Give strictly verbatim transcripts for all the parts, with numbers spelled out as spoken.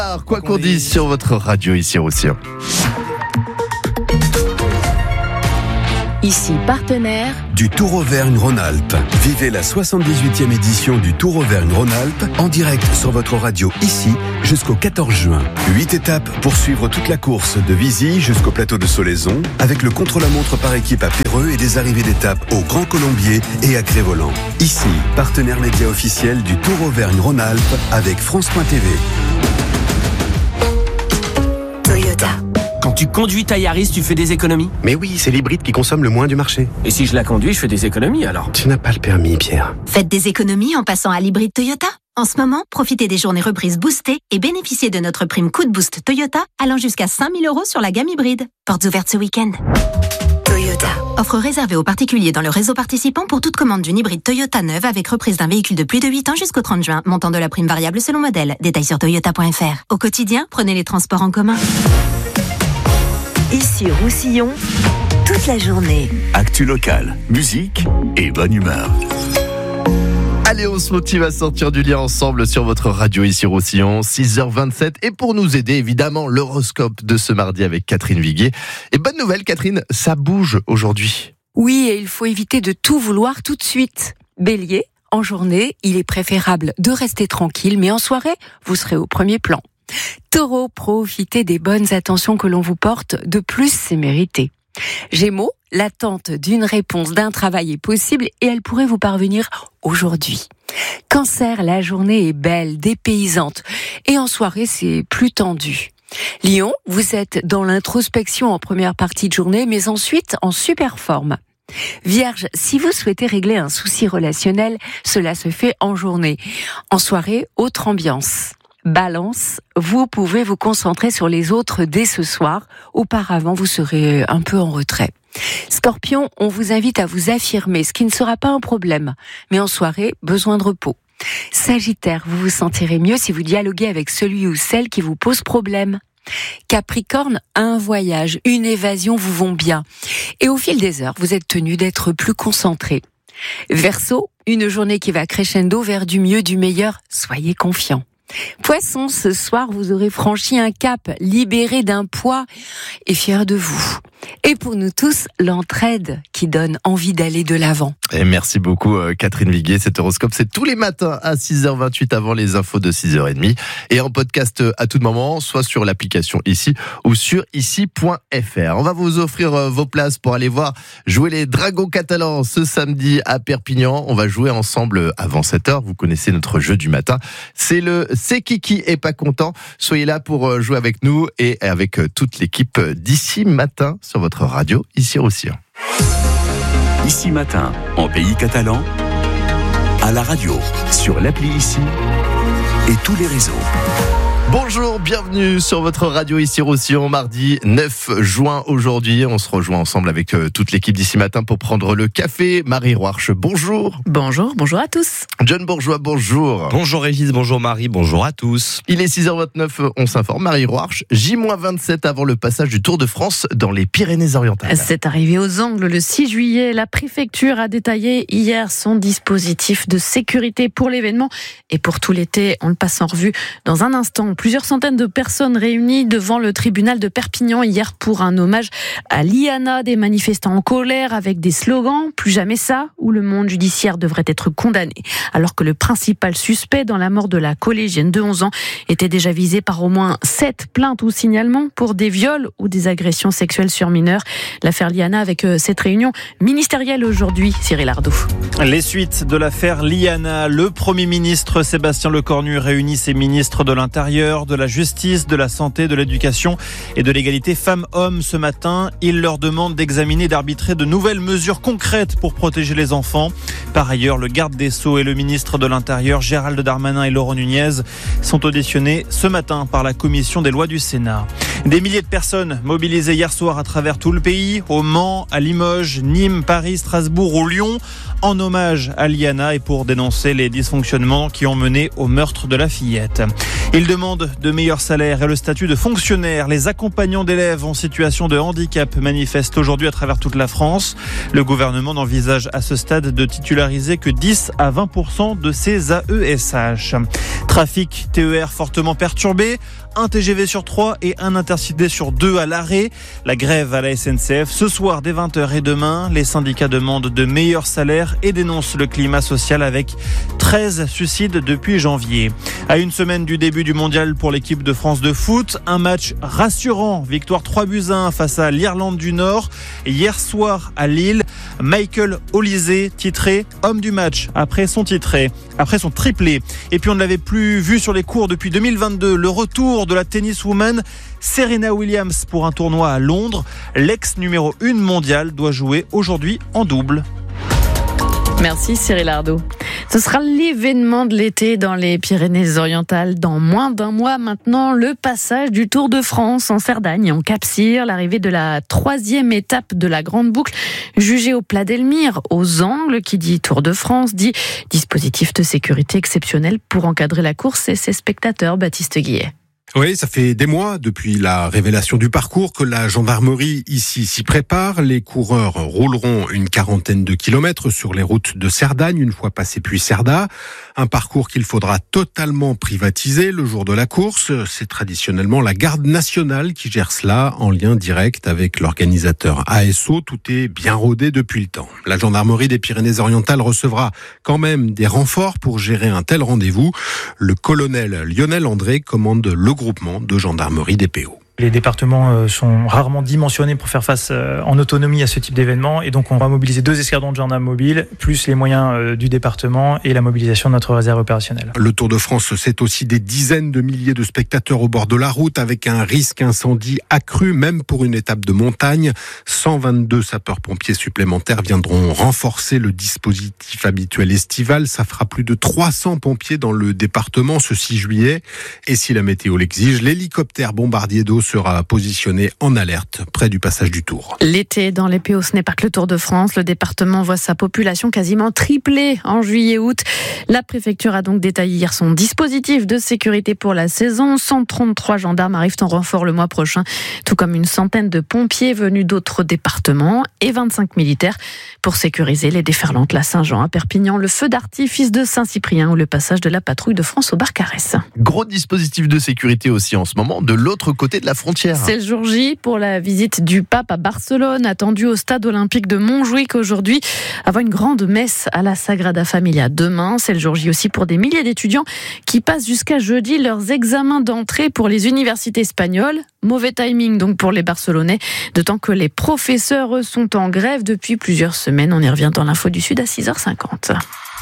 Alors, quoi qu'on dise sur votre radio ici aussi. Ici, partenaire du Tour Auvergne-Rhône-Alpes. Vivez la soixante-dix-huitième édition du Tour Auvergne-Rhône-Alpes en direct sur votre radio ici jusqu'au quatorze juin. Huit étapes pour suivre toute la course de Vizy jusqu'au plateau de Solaison avec le contre-la-montre par équipe à Péreux et des arrivées d'étapes au Grand Colombier et à Crévolant. Ici, partenaire média officiel du Tour Auvergne-Rhône-Alpes avec France point T V. Toyota. Quand tu conduis ta Yaris, tu fais des économies? Mais oui, c'est l'hybride qui consomme le moins du marché. Et si je la conduis, je fais des économies alors? Tu n'as pas le permis, Pierre. Faites des économies en passant à l'hybride Toyota. En ce moment, profitez des journées reprises boostées et bénéficiez de notre prime coup de boost Toyota allant jusqu'à cinq mille euros sur la gamme hybride. Portes ouvertes ce week-end. Toyota. Offre réservée aux particuliers dans le réseau participant pour toute commande d'une hybride Toyota neuve avec reprise d'un véhicule de plus de huit ans jusqu'au trente juin. Montant de la prime variable selon modèle. Détails sur toyota point f r. Au quotidien, prenez les transports en commun. Ici Roussillon, toute la journée. Actu locale, musique et bonne humeur. Allez, on se motive à sortir du lit ensemble sur votre radio ici Roussillon, six heures vingt-sept. Et pour nous aider, évidemment, l'horoscope de ce mardi avec Catherine Viguier. Et bonne nouvelle, Catherine, ça bouge aujourd'hui. Oui, et il faut éviter de tout vouloir tout de suite. Bélier, en journée, il est préférable de rester tranquille, mais en soirée, vous serez au premier plan. Taureau, profitez des bonnes attentions que l'on vous porte, de plus c'est mérité. Gémeaux, l'attente d'une réponse d'un travail est possible et elle pourrait vous parvenir aujourd'hui. Cancer, la journée est belle, dépaysante et en soirée c'est plus tendu. Lion, vous êtes dans l'introspection en première partie de journée mais ensuite en super forme. Vierge, si vous souhaitez régler un souci relationnel, cela se fait en journée. En soirée, autre ambiance. Balance, vous pouvez vous concentrer sur les autres dès ce soir. Auparavant, vous serez un peu en retrait. Scorpion, on vous invite à vous affirmer, ce qui ne sera pas un problème. Mais en soirée, besoin de repos. Sagittaire, vous vous sentirez mieux si vous dialoguez avec celui ou celle qui vous pose problème. Capricorne, un voyage, une évasion vous vont bien. Et au fil des heures, vous êtes tenu d'être plus concentré. Verseau, une journée qui va crescendo vers du mieux, du meilleur. Soyez confiant. Poisson, ce soir, vous aurez franchi un cap, libéré d'un poids et fier de vous. Et pour nous tous, l'entraide qui donne envie d'aller de l'avant. Et merci beaucoup Catherine Viguier. Cet horoscope, c'est tous les matins à six heures vingt-huit avant les infos de six heures trente. Et en podcast à tout moment, soit sur l'application Ici ou sur ici point f r. On va vous offrir vos places pour aller voir jouer les Dragons catalans ce samedi à Perpignan. On va jouer ensemble avant sept heures. Vous connaissez notre jeu du matin. C'est le C'est Kiki est pas content. Soyez là pour jouer avec nous et avec toute l'équipe d'ici matin sur votre radio ici aussi. Ici matin, en pays catalan, à la radio, sur l'appli Ici et tous les réseaux. Bonjour, bienvenue sur votre radio ici Roussillon, mardi neuf juin aujourd'hui. On se rejoint ensemble avec euh, toute l'équipe d'ici matin pour prendre le café. Marie Roarche, bonjour. Bonjour, bonjour à tous. John Bourgeois, bonjour. Bonjour Régis, bonjour Marie, bonjour à tous. Il est six heures vingt-neuf, on s'informe. Marie Roarche, J vingt-sept avant le passage du Tour de France dans les Pyrénées-Orientales. C'est arrivé aux Angles le six juillet. La préfecture a détaillé hier son dispositif de sécurité pour l'événement et pour tout l'été. On le passe en revue dans un instant. Plusieurs centaines de personnes réunies devant le tribunal de Perpignan hier pour un hommage à Liana, des manifestants en colère avec des slogans « Plus jamais ça » où le monde judiciaire devrait être condamné. Alors que le principal suspect dans la mort de la collégienne de onze ans était déjà visé par au moins sept plaintes ou signalements pour des viols ou des agressions sexuelles sur mineurs. L'affaire Liana avec cette réunion ministérielle aujourd'hui, Cyril Ardo. Les suites de l'affaire Liana, le Premier ministre Sébastien Lecornu réunit ses ministres de l'Intérieur, de la Justice, de la Santé, de l'Éducation et de l'égalité femmes-hommes ce matin. Il leur demande d'examiner et d'arbitrer de nouvelles mesures concrètes pour protéger les enfants. Par ailleurs, le garde des Sceaux et le ministre de l'Intérieur, Gérald Darmanin et Laurent Nunez, sont auditionnés ce matin par la commission des lois du Sénat. Des milliers de personnes mobilisées hier soir à travers tout le pays, au Mans, à Limoges, Nîmes, Paris, Strasbourg ou Lyon. en hommage à Liana et pour dénoncer les dysfonctionnements qui ont mené au meurtre de la fillette. Ils demandent de meilleurs salaires et le statut de fonctionnaire. Les accompagnants d'élèves en situation de handicap manifestent aujourd'hui à travers toute la France. Le gouvernement n'envisage à ce stade de titulariser que dix à vingt pour cent de ces A E S H. Trafic T E R fortement perturbé, un T G V sur trois et un Intercité sur deux à l'arrêt. La grève à la S N C F ce soir dès vingt heures et demain. Les syndicats demandent de meilleurs salaires et dénoncent le climat social avec treize suicides depuis janvier. À une semaine du début du mondial pour l'équipe de France de foot, un match rassurant. Victoire trois buts à un face à l'Irlande du Nord. Hier soir à Lille, Michael Olise titré homme du match après son titré, après son triplé. Et puis on ne l'avait plus vu sur les cours depuis deux mille vingt-deux. Le retour de la tenniswoman Serena Williams pour un tournoi à Londres. L'ex numéro un mondiale doit jouer aujourd'hui en double. Merci Cyril Ardo. Ce sera l'événement de l'été dans les Pyrénées-Orientales. Dans moins d'un mois maintenant, le passage du Tour de France en Cerdagne et en Cap-Cyr, l'arrivée de la troisième étape de la Grande Boucle, jugée au Plat d'Elmire, aux Angles, qui dit Tour de France, dit dispositif de sécurité exceptionnel pour encadrer la course et ses spectateurs. Baptiste Guillet. Oui, ça fait des mois depuis la révélation du parcours que la gendarmerie ici s'y prépare. Les coureurs rouleront une quarantaine de kilomètres sur les routes de Cerdagne une fois passé Puy-Cerda. Un parcours qu'il faudra totalement privatiser le jour de la course. C'est traditionnellement la garde nationale qui gère cela en lien direct avec l'organisateur A S O. Tout est bien rodé depuis le temps. La gendarmerie des Pyrénées-Orientales recevra quand même des renforts pour gérer un tel rendez-vous. Le colonel Lionel André commande le groupement de gendarmerie des P O. Les départements sont rarement dimensionnés pour faire face en autonomie à ce type d'événement et donc on va mobiliser deux escadrons de gendarmes mobiles, plus les moyens du département et la mobilisation de notre réserve opérationnelle. Le Tour de France, c'est aussi des dizaines de milliers de spectateurs au bord de la route avec un risque incendie accru, même pour une étape de montagne. cent vingt-deux sapeurs-pompiers supplémentaires viendront renforcer le dispositif habituel estival. Ça fera plus de trois cents pompiers dans le département ce six juillet. Et si la météo l'exige, l'hélicoptère bombardier d'eau sera positionné en alerte près du passage du Tour. L'été dans les P O, ce n'est pas que le Tour de France. Le département voit sa population quasiment tripler en juillet-août. La préfecture a donc détaillé hier son dispositif de sécurité pour la saison. cent trente-trois gendarmes arrivent en renfort le mois prochain, tout comme une centaine de pompiers venus d'autres départements et vingt-cinq militaires pour sécuriser les déferlantes. La Saint-Jean à Perpignan, le feu d'artifice de Saint-Cyprien ou le passage de la patrouille de France au Barcarès. Gros dispositif de sécurité aussi en ce moment de l'autre côté de la frontière. C'est le jour J pour la visite du pape à Barcelone, attendu au stade olympique de Montjuïc aujourd'hui, avant une grande messe à la Sagrada Familia demain. C'est le jour J aussi pour des milliers d'étudiants qui passent jusqu'à jeudi leurs examens d'entrée pour les universités espagnoles. Mauvais timing donc pour les Barcelonais, d'autant que les professeurs eux, sont en grève depuis plusieurs semaines. On y revient dans l'info du Sud à six heures cinquante.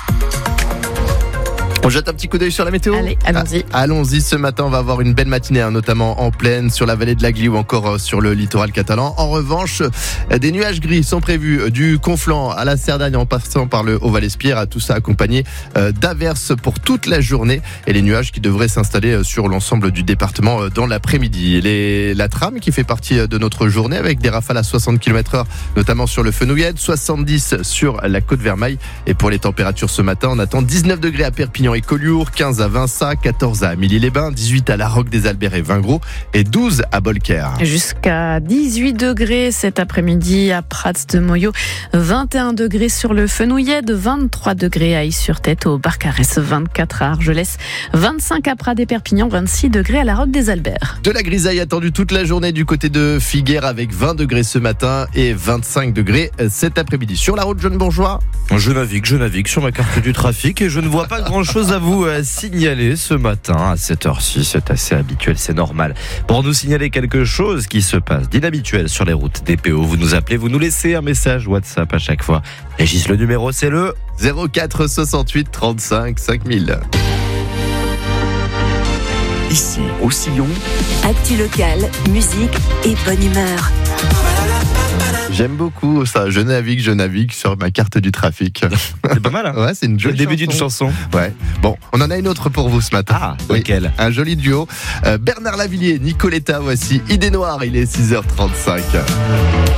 On jette un petit coup d'œil sur la météo. Allez, allons-y. Ah, allons-y, ce matin, on va avoir une belle matinée, hein, notamment en plaine, sur la vallée de l'Agly ou encore euh, sur le littoral catalan. En revanche, euh, des nuages gris sont prévus euh, du Conflent à la Cerdagne en passant par le Haut-Val-Espierre, à tout ça accompagné euh, d'averses pour toute la journée et les nuages qui devraient s'installer euh, sur l'ensemble du département euh, dans l'après-midi. Les, la trame qui fait partie euh, de notre journée avec des rafales à soixante kilomètres heure, notamment sur le Fenouillette, soixante-dix sur la Côte-Vermeille. Et pour les températures ce matin, on attend dix-neuf degrés à Perpignan et Collioure, quinze à Vinça, quatorze à Amélie-les-Bains, dix-huit à La Roque des Alberts et Vingros et douze à Bolquer. Jusqu'à dix-huit degrés cet après-midi à Prats de Moyo, vingt et un degrés sur le Fenouillette, vingt-trois degrés à Is-sur-Tête, au Barcarès, vingt-quatre à Argelès, vingt-cinq à Prades et Perpignan, vingt-six degrés à La Roque des Alberts. De la grisaille attendue toute la journée du côté de Figueres avec vingt degrés ce matin et vingt-cinq degrés cet après-midi. Sur la route, Jeune Bourgeois. Je navigue, je navigue sur ma carte du trafic et je ne vois pas grand-chose à vous signaler ce matin à cette heure-ci. C'est assez habituel, c'est normal. Pour nous signaler quelque chose qui se passe d'inhabituel sur les routes des P O, vous nous appelez, vous nous laissez un message WhatsApp à chaque fois. Régis, le numéro, c'est le zéro quatre soixante-huit trente-cinq cinq mille. Ici, au Sillon. Actu locale, musique et bonne humeur. J'aime beaucoup ça. Je navigue, je navigue sur ma carte du trafic. C'est pas mal, hein. Ouais, c'est une jolie le début chanson. d'une chanson. Ouais. Bon, on en a une autre pour vous ce matin. Ah, oui. Lequel ? Un joli duo. Euh, Bernard Lavillier, Nicoletta, voici Idée Noire. Il est six heures trente-cinq.